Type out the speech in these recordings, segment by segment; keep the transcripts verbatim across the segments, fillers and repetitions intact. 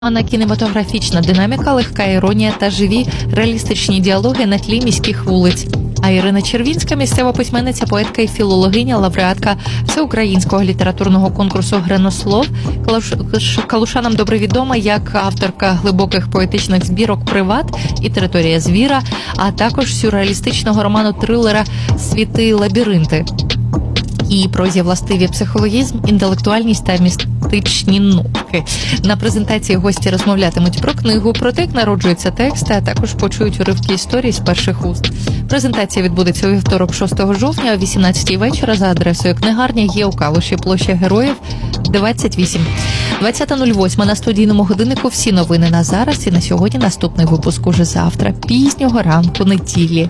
Кінематографічна динаміка, легка іронія та живі реалістичні діалоги на тлі міських вулиць. А Ірина Червінська – місцева письменниця, поетка і філологиня, лауреатка всеукраїнського літературного конкурсу «Гренослов». Калушанам добре відома як авторка глибоких поетичних збірок «Приват» і «Територія звіра», а також сюрреалістичного роману-трилера «Світи і лабіринти». Її прозі властиві психологізм, інтелектуальність та містичні нотки. На презентації гості розмовлятимуть про книгу, про те, як народжуються тексти, а також почують уривки історії з перших уст. Презентація відбудеться у вівторок, шостого жовтня, о вісімнадцятій вечора за адресою книгарня є у Калуші, площа Героїв, двадцять вісім. двадцята нуль восьма на студійному годиннику всі новини на зараз і на сьогодні наступний випуск уже завтра, пізнього ранку неділі.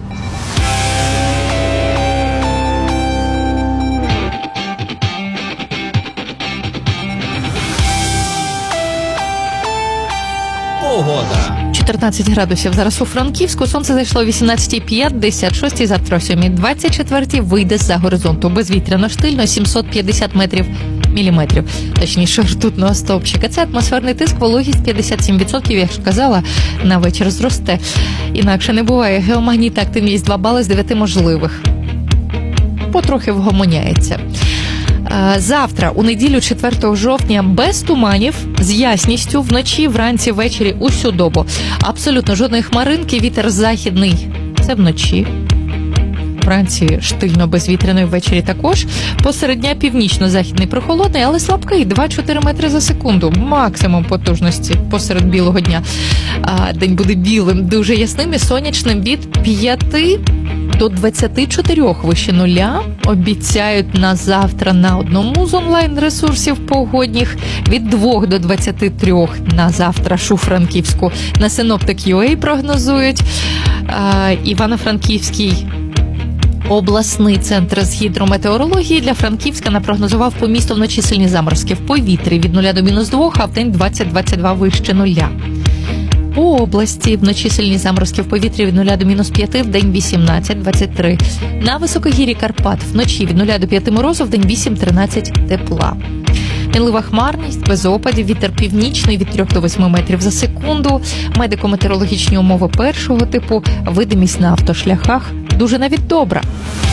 Погода. чотирнадцять градусів зараз у Франківську, сонце зайшло о вісімнадцятій п'ятдесят шість, завтра о сьомій двадцять четвертій вийде з-за горизонту. Безвітряно штильно, сімсот п'ятдесят метрів міліметрів, точніше ртутного стовпчика. Це атмосферний тиск, вологість п'ятдесят сім відсотків, як ж казала, на вечір зросте. Інакше не буває. Геомагнітна активність два бали з дев'яти можливих. Потрохи вгомоняється. Завтра, у неділю четвертого жовтня, без туманів, з ясністю, вночі, вранці, ввечері, усю добу. Абсолютно жодної хмаринки, вітер західний. Це вночі. Вранці штильно безвітряної, ввечері також. Посеред дня північно-західний прохолодний, але слабкий, два-чотири метри за секунду. Максимум потужності посеред білого дня. А, день буде білим, дуже ясним і сонячним від п'яти до двадцяти чотирьох вище нуля. Обіцяють на завтра на одному з онлайн-ресурсів погодніх. Від двох до двадцяти трьох на завтра у Франківську. На Синоптик ю ей прогнозують. А, Івано-Франківський обласний центр з гідрометеорології для Франківська напрогнозував по місту вночі сильні заморозки в повітрі від нуля до мінус двох, а в день двадцять-двадцять два вище нуля. По області вночі сильні заморозки в повітрі від нуля до мінус п'яти, в день вісімнадцять-двадцять три. На високогір'ї Карпат вночі від нуля до п'яти морозу, в день вісім-тринадцять тепла. Мінлива хмарність, без опадів, вітер північний від трьох до восьми метрів за секунду. Медико-метеорологічні умови першого типу, видимість на автошляхах дуже навіть добра.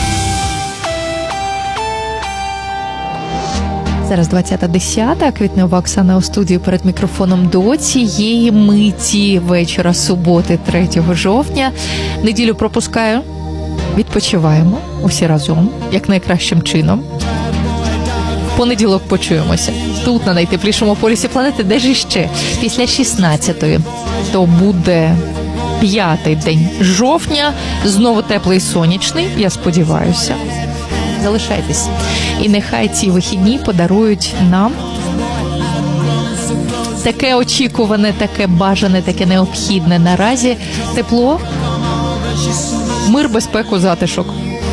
Зараз двадцята десята, Квітнева Оксана у студії перед мікрофоном до цієї миті вечора суботи, третього жовтня. Неділю пропускаю, відпочиваємо усі разом, як найкращим чином. В понеділок почуємося тут, на найтеплішому полюсі планети, де ж іще, після шістнадцятої. То буде п'ятий день жовтня, знову теплий і сонячний, я сподіваюся. Залишайтесь. І нехай ці вихідні подарують нам таке очікуване, таке бажане, таке необхідне наразі тепло, мир, безпеку, затишок.